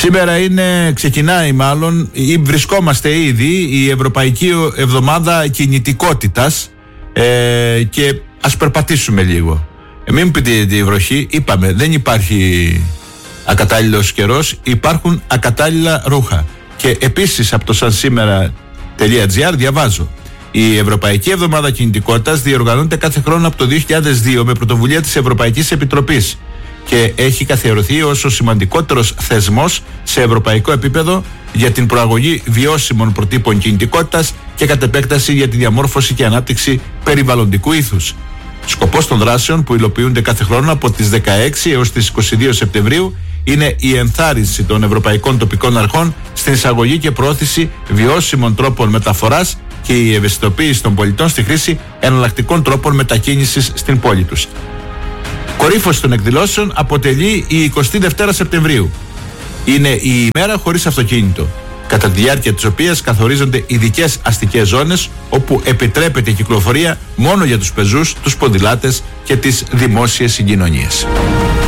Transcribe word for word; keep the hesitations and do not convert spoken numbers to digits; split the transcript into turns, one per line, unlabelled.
Σήμερα είναι, ξεκινάει μάλλον, ή βρισκόμαστε ήδη, η Ευρωπαϊκή Εβδομάδα Κινητικότητας ε, και ας περπατήσουμε λίγο. Ε, μην μου πείτε τη βροχή, είπαμε, δεν υπάρχει ακατάλληλος καιρός, υπάρχουν ακατάλληλα ρούχα. Και επίσης από το σαν σήμερα.gr διαβάζω: η Ευρωπαϊκή Εβδομάδα Κινητικότητας διοργανώνεται κάθε χρόνο από το δύο χιλιάδες δύο με πρωτοβουλία της Ευρωπαϊκής Επιτροπής και έχει καθιερωθεί ως ο σημαντικότερος θεσμός σε ευρωπαϊκό επίπεδο για την προαγωγή βιώσιμων προτύπων κινητικότητας και κατ' επέκταση για τη διαμόρφωση και ανάπτυξη περιβαλλοντικού ήθους. Σκοπός των δράσεων που υλοποιούνται κάθε χρόνο από τις δεκαέξι έως τις είκοσι δύο Σεπτεμβρίου είναι η ενθάρρυνση των ευρωπαϊκών τοπικών αρχών στην εισαγωγή και προώθηση βιώσιμων τρόπων μεταφοράς και η ευαισθητοποίηση των πολιτών στη χρήση εναλλακτικών τρόπων μετακίνησης στην πόλη τους. Κορύφωση των εκδηλώσεων αποτελεί η εικοστή δεύτερη Σεπτεμβρίου. Είναι η ημέρα χωρίς αυτοκίνητο, κατά τη διάρκεια της οποίας καθορίζονται ειδικές αστικές ζώνες όπου επιτρέπεται η κυκλοφορία μόνο για τους πεζούς, τους ποδηλάτες και τις δημόσιες συγκοινωνίες.